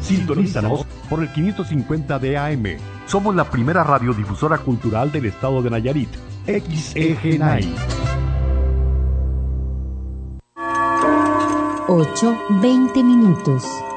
Sintonízanos por el 550 de AM. Somos la primera radiodifusora cultural del estado de Nayarit. XEG9. 8:20.